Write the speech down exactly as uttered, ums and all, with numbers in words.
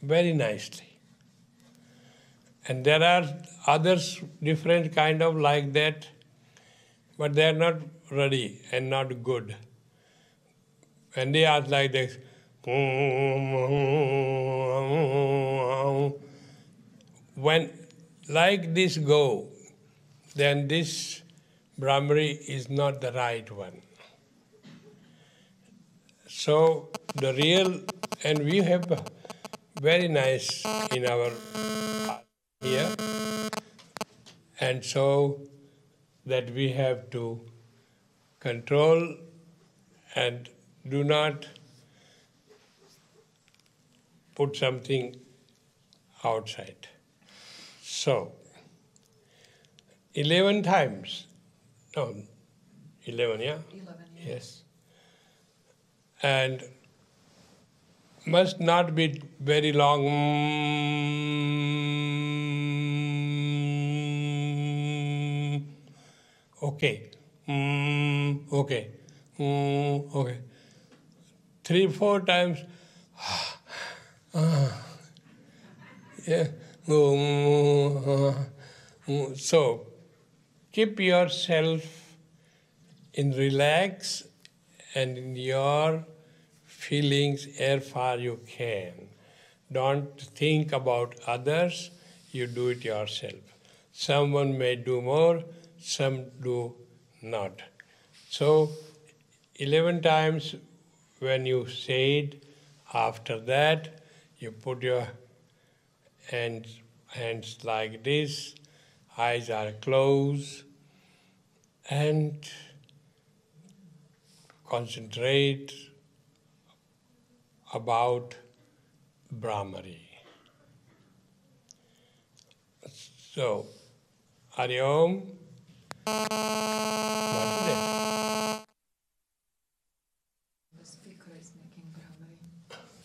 very nicely. And there are others different kind of like that, but they are not ready and not good. When they are like this, when like this go, then this Brahmari is not the right one. So the real, and we have very nice in our here, and so that we have to control and do not put something outside. So, eleven times, no, eleven, yeah? Eleven, yeah. Yes. And must not be very long. Okay. Okay. Okay. Three, four times. Yeah. So, keep yourself in relax and in your feelings as far you can. Don't think about others, you do it yourself. Someone may do more, some do not. So, eleven times when you say it, after that, you put your hands, hands like this, eyes are closed, and concentrate about Brahmari. So, Hari Om.